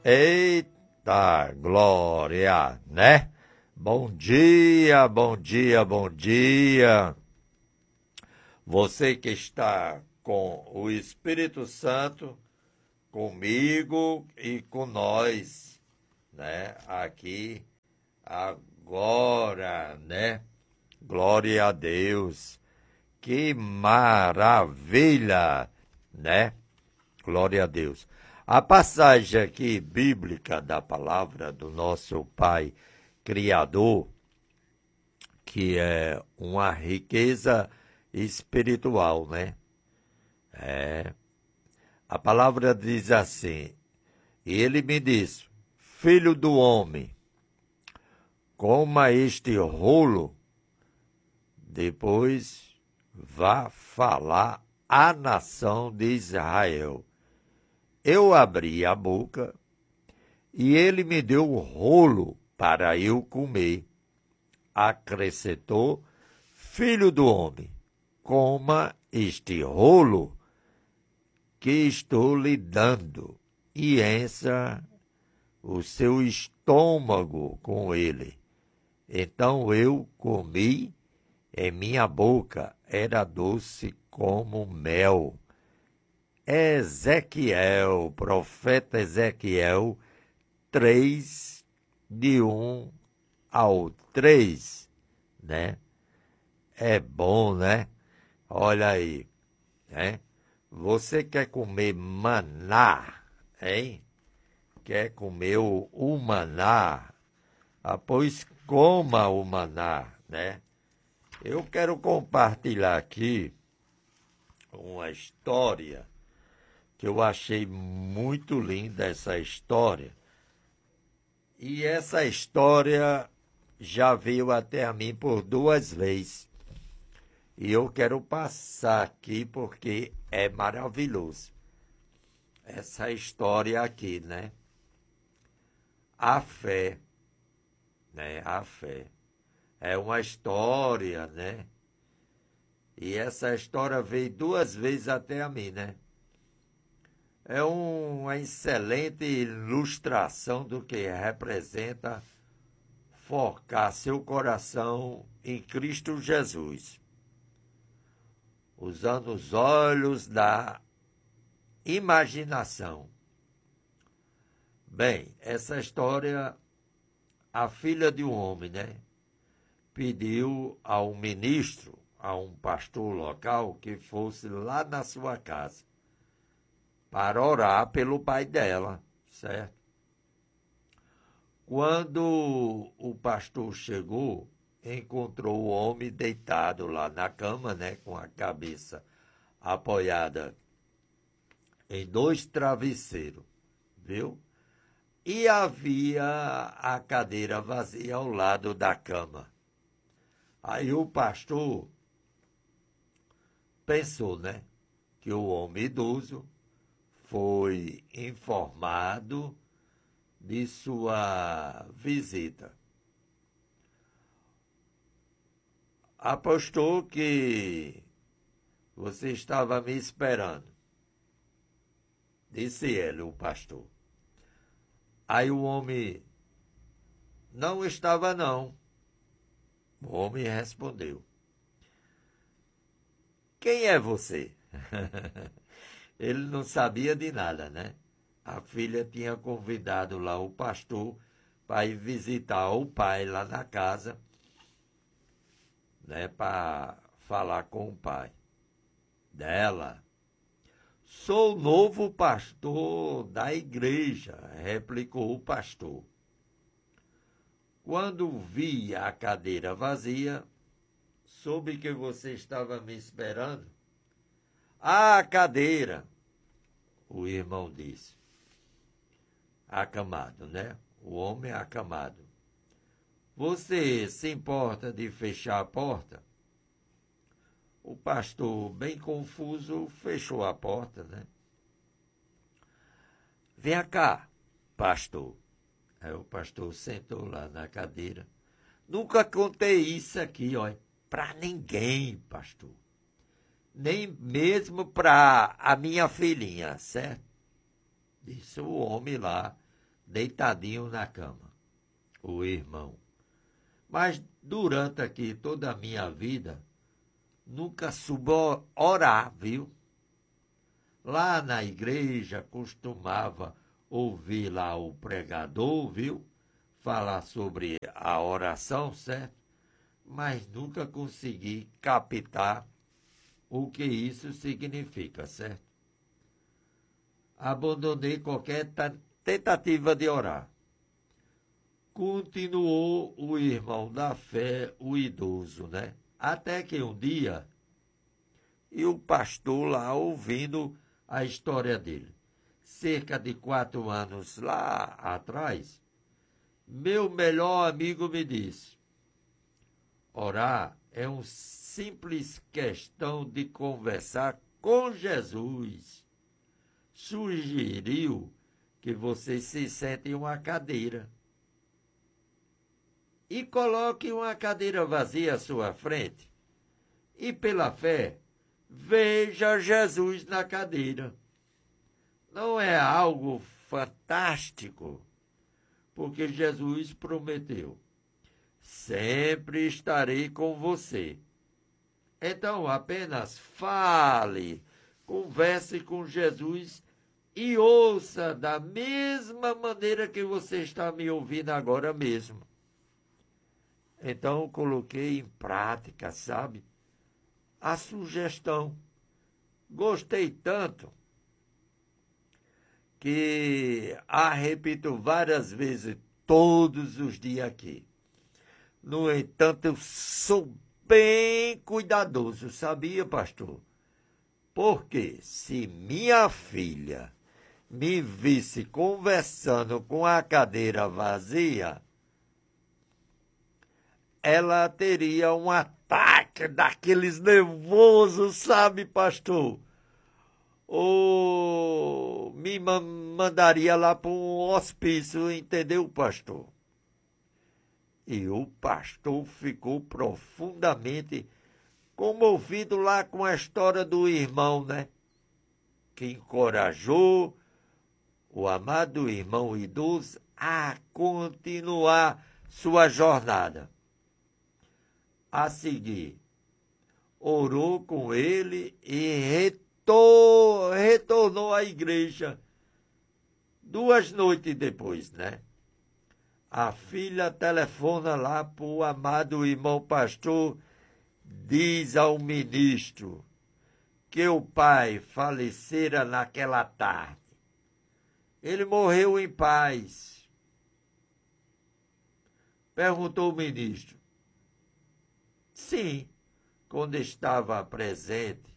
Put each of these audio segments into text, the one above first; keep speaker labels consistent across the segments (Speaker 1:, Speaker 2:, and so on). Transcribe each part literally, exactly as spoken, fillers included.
Speaker 1: Eita, glória, né? Bom dia, bom dia, bom dia. Você que está com o Espírito Santo, comigo e com nós, né? Aqui, agora, né? Glória a Deus. Que maravilha, né? Glória a Deus. A passagem aqui bíblica da palavra do nosso Pai Criador, que é uma riqueza espiritual, né? É. A palavra diz assim: e ele me disse, filho do homem, coma este rolo, depois vá falar à nação de Israel. Eu abri a boca e ele me deu o rolo para eu comer. Acrescentou, filho do homem, coma este rolo que estou lhe dando e encha o seu estômago com ele. Então eu comi, em minha boca era doce como mel. Ezequiel, profeta Ezequiel, três, de um ao três, né? É bom, né? Olha aí, né? Você quer comer maná, hein? Quer comer o, o maná? Ah, pois coma o maná, né? Eu quero compartilhar aqui uma história que eu achei muito linda, essa história. E essa história já veio até a mim por duas vezes. E eu quero passar aqui porque é maravilhoso. Essa história aqui, né? A fé, né? A fé. É uma história, né? E essa história veio duas vezes até a mim, né? É uma excelente ilustração do que representa focar seu coração em Cristo Jesus, usando os olhos da imaginação. Bem, essa história, a filha de um homem, né, pediu a um ministro, a um pastor local, que fosse lá na sua casa para orar pelo pai dela, certo? Quando o pastor chegou, encontrou o homem deitado lá na cama, né, com a cabeça apoiada em dois travesseiros, viu? E havia a cadeira vazia ao lado da cama. Aí o pastor pensou, né, que o homem idoso foi informado de sua visita. Apostou que você estava me esperando, disse ele, o pastor. Aí o homem, não estava não. O homem respondeu, quem é você? Ele não sabia de nada, né? A filha tinha convidado lá o pastor para ir visitar o pai lá na casa, né, para falar com o pai dela. Sou o novo pastor da igreja, replicou o pastor. Quando vi a cadeira vazia, soube que você estava me esperando. Ah, a cadeira, o irmão disse. Acamado, né? O homem acamado. Você se importa de fechar a porta? O pastor, bem confuso, fechou a porta, né? Venha cá, pastor. Aí o pastor sentou lá na cadeira. Nunca contei isso aqui, ó, para ninguém, pastor. Nem mesmo para a minha filhinha, certo? Disse o homem lá, deitadinho na cama, o irmão. Mas durante aqui toda a minha vida, nunca soube orar, viu? Lá na igreja costumava ouvir lá o pregador, viu? Falar sobre a oração, certo? Mas nunca consegui captar o que isso significa, certo? Abandonei qualquer tentativa de orar. Continuou o irmão da fé, o idoso, né? Até que um dia, e o pastor lá ouvindo a história dele, cerca de quatro anos lá atrás, meu melhor amigo me disse, orar é uma simples questão de conversar com Jesus. Sugeriu que você se sente em uma cadeira e coloque uma cadeira vazia à sua frente e, pela fé, veja Jesus na cadeira. Não é algo fantástico? Porque Jesus prometeu, sempre estarei com você. Então, apenas fale, converse com Jesus e ouça da mesma maneira que você está me ouvindo agora mesmo. Então, eu coloquei em prática, sabe, a sugestão. Gostei tanto que a repito várias vezes, todos os dias aqui. No entanto, eu sou bem cuidadoso, sabia, pastor? Porque se minha filha me visse conversando com a cadeira vazia, ela teria um ataque daqueles nervosos, sabe, pastor? Ou me mandaria lá para um hospício, entendeu, pastor? E o pastor ficou profundamente comovido lá com a história do irmão, né? Que encorajou o amado irmão idoso a continuar sua jornada. A seguir, orou com ele e retor- retornou à igreja duas noites depois, né? A filha telefona lá para o amado irmão pastor, diz ao ministro que o pai falecera naquela tarde. Ele morreu em paz. Perguntou o ministro. Sim, quando estava presente,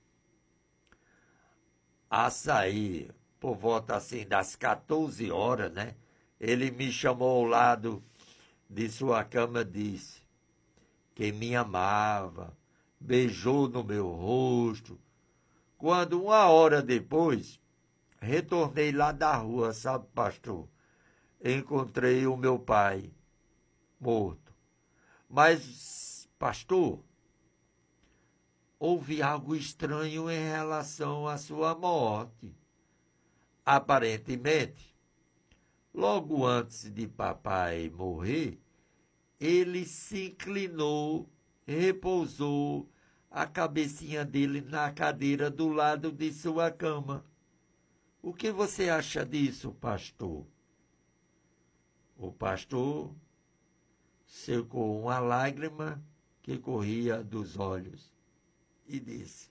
Speaker 1: a sair, por volta assim das quatorze horas, né? Ele me chamou ao lado de sua cama e disse que me amava, beijou no meu rosto. Quando uma hora depois, retornei lá da rua, sabe, pastor? Encontrei o meu pai morto. Mas, pastor, houve algo estranho em relação à sua morte. Aparentemente, logo antes de papai morrer, ele se inclinou, repousou a cabecinha dele na cadeira do lado de sua cama. O que você acha disso, pastor? O pastor secou uma lágrima que corria dos olhos e disse: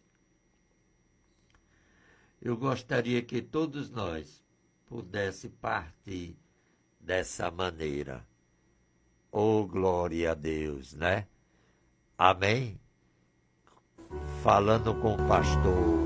Speaker 1: eu gostaria que todos nós pudesse partir dessa maneira. Oh, glória a Deus, né? Amém? Falando com o pastor